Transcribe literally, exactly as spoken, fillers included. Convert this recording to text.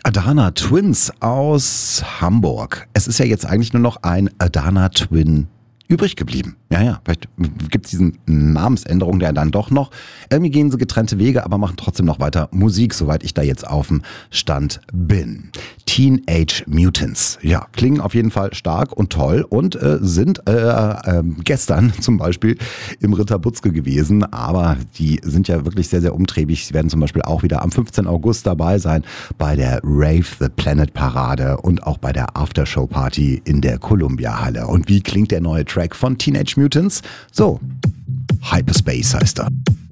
Adana Twins aus Hamburg. Es ist ja jetzt eigentlich nur noch ein Adana Twin übrig geblieben. Ja, ja, vielleicht gibt es diesen Namensänderung ja dann doch noch. Irgendwie gehen sie getrennte Wege, aber machen trotzdem noch weiter Musik, soweit ich da jetzt auf dem Stand bin. Teenage Mutants. Ja, klingen auf jeden Fall stark und toll und äh, sind äh, äh, gestern zum Beispiel im Ritter Butzke gewesen, aber die sind ja wirklich sehr, sehr umtriebig. Sie werden zum Beispiel auch wieder am fünfzehnten August dabei sein bei der Rave the Planet Parade und auch bei der Aftershow Party in der Columbia Halle. Und wie klingt der neue Track von Teenage Mutants? So, Hyperspace heißt er.